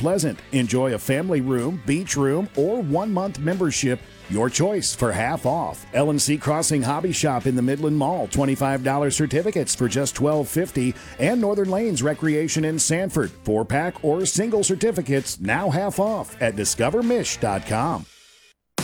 Pleasant. Enjoy a family room, beach room, or 1-month membership. Your choice for half off. L&C Crossing Hobby Shop in the Midland Mall, $25 certificates for just $12.50. And Northern Lanes Recreation in Sanford, 4-pack or single certificates now half off at discovermish.com.